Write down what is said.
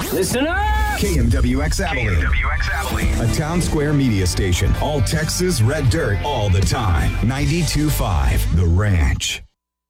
Listen up! KMWX Abilene. A Town Square media station. All Texas red dirt all the time. 92.5 The Ranch.